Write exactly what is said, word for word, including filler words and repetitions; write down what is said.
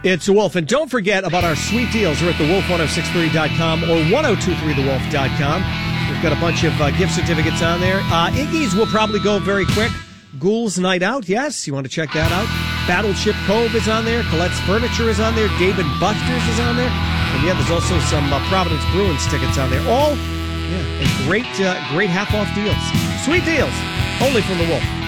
It's Wolf. And don't forget about our sweet deals. We're at the wolf ten sixty-three dot com or ten twenty-three the wolf dot com. We've got a bunch of uh, gift certificates on there. Uh, Iggy's will probably go very quick. Ghouls Night Out, yes, you want to check that out. Battleship Cove is on there. Colette's Furniture is on there. Dave and Buster's is on there. And yeah, there's also some uh, Providence Bruins tickets on there. All, yeah, and great, uh, great half-off deals. Sweet deals, only from the Wolf.